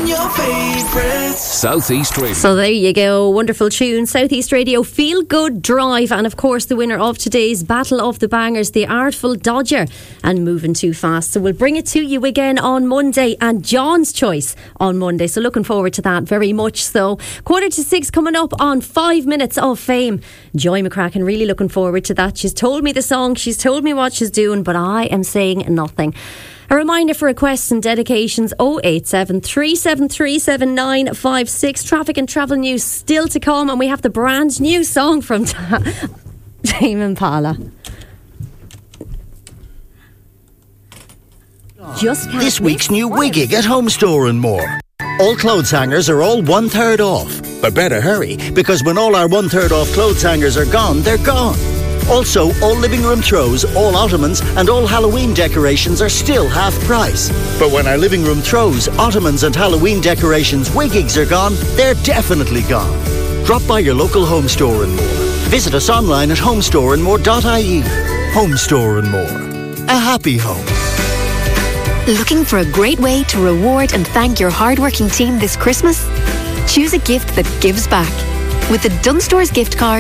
your favourites. Southeast Radio. So there you go, wonderful tune. Southeast Radio, Feel Good Drive, and of course the winner of today's Battle of the Bangers, The Artful Dodger and Moving Too Fast. So we'll bring it to you again on Monday, and John's choice on Monday. So looking forward to that very much. So 5:45 coming up on 5 minutes of fame. Joy McCracken, really looking forward to that. She's told me the song, she's told me what she's doing, but I am saying nothing. A reminder for requests and dedications, 087 373 7956. Traffic and travel news still to come, and we have the brand new song from Tame Impala. This week's new Wiggig at Home Store and More. All clothes hangers are all 1/3 off. But better hurry, because when all our 1/3 off clothes hangers are gone, they're gone. Also, all living room throws, all ottomans and all Halloween decorations are still half price. But when our living room throws, ottomans and Halloween decorations Wiggigs are gone, they're definitely gone. Drop by your local Home Store and More. Visit us online at homestoreandmore.ie. Home Store and More. A happy home. Looking for a great way to reward and thank your hardworking team this Christmas? Choose a gift that gives back. With the Dunstores gift card,